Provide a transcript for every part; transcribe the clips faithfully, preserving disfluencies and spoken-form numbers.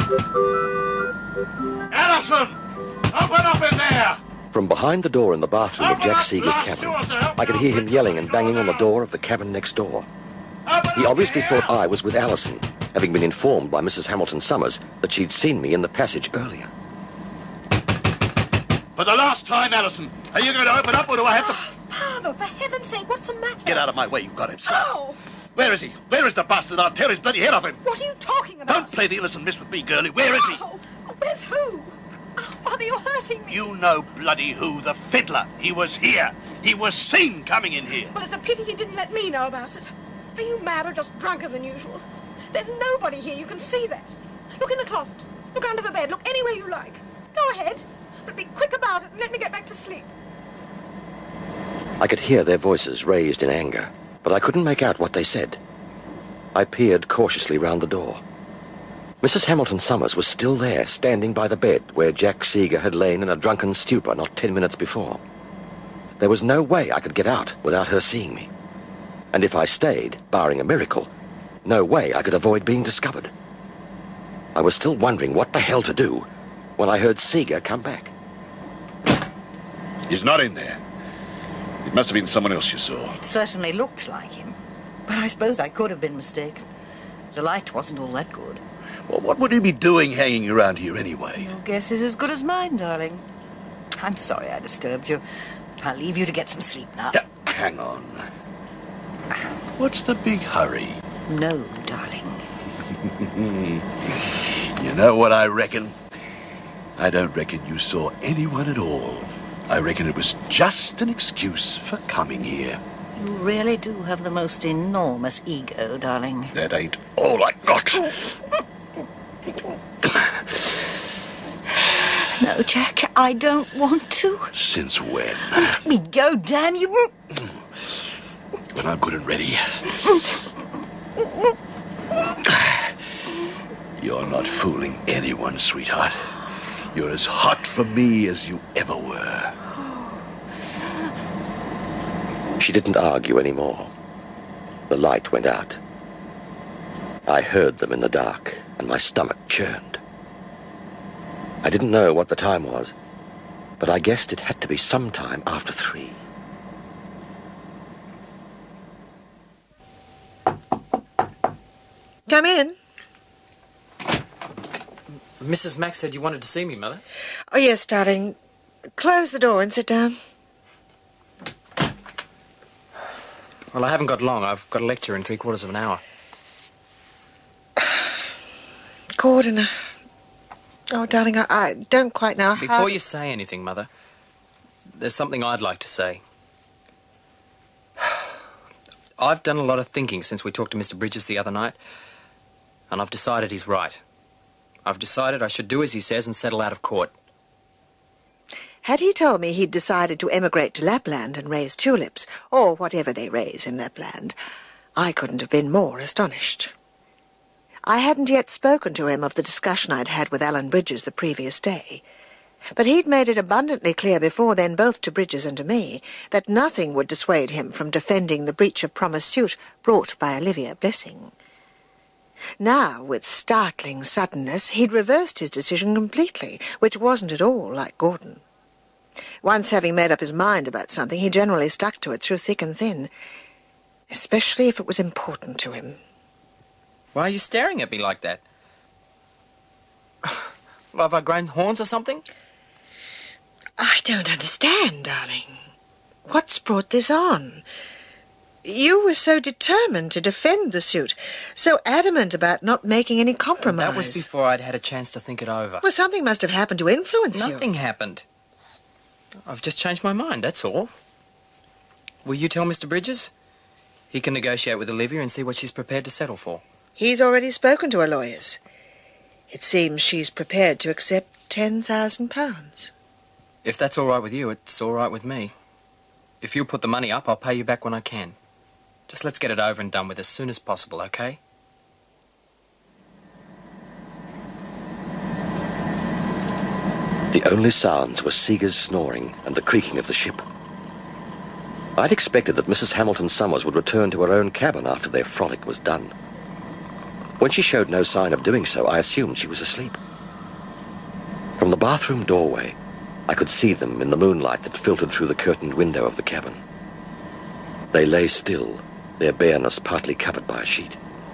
Allison! Open up in there! From behind the door in the bathroom of Jack Seeger's cabin, I could hear him yelling and banging on the door of the cabin next door. He obviously thought I was with Allison, having been informed by Missus Hamilton Summers that she'd seen me in the passage earlier. For the last time, Allison, are you going to open up or do I have to... Oh, Father, for heaven's sake, what's the matter? Get out of my way, you've got him, sir. Oh! Where is he? Where is the bastard? I'll tear his bloody head off him. What are you talking about? Don't play the innocent miss with me, girlie. Where is he? Oh, where's who? Oh, Father, you're hurting me. You know bloody who, the fiddler. He was here. He was seen coming in here. Well, it's a pity he didn't let me know about it. Are you mad or just drunker than usual? There's nobody here, you can see that. Look in the closet. Look under the bed. Look anywhere you like. Go ahead. But be quick about it and let me get back to sleep. I could hear their voices raised in anger, but I couldn't make out what they said. I peered cautiously round the door. Missus Hamilton Summers was still there, standing by the bed where Jack Seeger had lain in a drunken stupor not ten minutes before. There was no way I could get out without her seeing me. And if I stayed, barring a miracle, no way I could avoid being discovered. I was still wondering what the hell to do when I heard Seeger come back. He's not in there. It must have been someone else you saw. It certainly looked like him. But I suppose I could have been mistaken. The light wasn't all that good. Well, what would he be doing hanging around here anyway? Your guess is as good as mine, darling. I'm sorry I disturbed you. I'll leave you to get some sleep now. Yeah, hang on. What's the big hurry? No, darling. You know what I reckon? I don't reckon you saw anyone at all. I reckon it was just an excuse for coming here. You really do have the most enormous ego, darling. That ain't all I got. No, Jack, I don't want to. Since when? Let me go, damn you. When I'm good and ready. You're not fooling anyone, sweetheart. You're as hot for me as you ever were. She didn't argue anymore. The light went out. I heard them in the dark, and my stomach churned. I didn't know what the time was, but I guessed it had to be sometime after three. Come in. Missus Mack said you wanted to see me, Mother. Oh, yes, darling. Close the door and sit down. Well, I haven't got long. I've got a lecture in three quarters of an hour. Gordon, uh, oh, darling, I, I don't quite know how... Before you say anything, Mother, there's something I'd like to say. I've done a lot of thinking since we talked to Mister Bridges the other night, and I've decided he's right. I've decided I should do as he says and settle out of court. Had he told me he'd decided to emigrate to Lapland and raise tulips, or whatever they raise in Lapland, I couldn't have been more astonished. I hadn't yet spoken to him of the discussion I'd had with Alan Bridges the previous day, but he'd made it abundantly clear before then, both to Bridges and to me, that nothing would dissuade him from defending the breach of promise suit brought by Olivia Blessing. Now, with startling suddenness, he'd reversed his decision completely, which wasn't at all like Gordon. Once having made up his mind about something, he generally stuck to it through thick and thin, especially if it was important to him. Why are you staring at me like that? Well, have I grown horns or something? I don't understand, darling. What's brought this on? You were so determined to defend the suit, so adamant about not making any compromise. That was before I'd had a chance to think it over. Well, something must have happened to influence you. Nothing happened. I've just changed my mind, that's all. Will you tell Mister Bridges? He can negotiate with Olivia and see what she's prepared to settle for. He's already spoken to her lawyers. It seems she's prepared to accept ten thousand pounds. If that's all right with you, it's all right with me. If you put the money up, I'll pay you back when I can. Just let's get it over and done with as soon as possible, okay? The only sounds were Seeger's snoring and the creaking of the ship. I'd expected that Missus Hamilton Summers would return to her own cabin after their frolic was done. When she showed no sign of doing so, I assumed she was asleep. From the bathroom doorway, I could see them in the moonlight that filtered through the curtained window of the cabin. They lay still, their bareness partly covered by a sheet.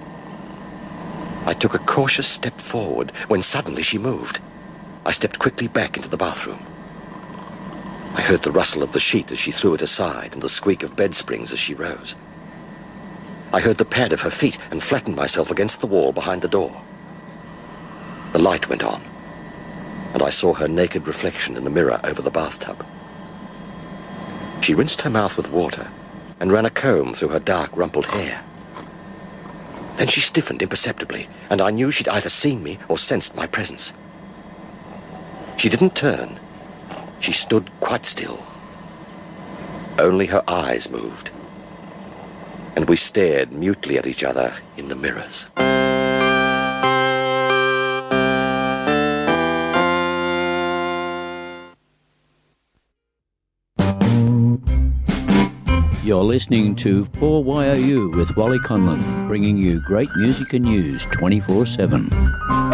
I took a cautious step forward when suddenly she moved. I stepped quickly back into the bathroom. I heard the rustle of the sheet as she threw it aside and the squeak of bed springs as she rose. I heard the pad of her feet and flattened myself against the wall behind the door. The light went on, and I saw her naked reflection in the mirror over the bathtub. She rinsed her mouth with water and ran a comb through her dark, rumpled hair. Then she stiffened imperceptibly, and I knew she'd either seen me or sensed my presence. She didn't turn. She stood quite still. Only her eyes moved, and we stared mutely at each other in the mirrors. You're listening to four Y O U with Wally Conlon, bringing you great music and news twenty-four seven.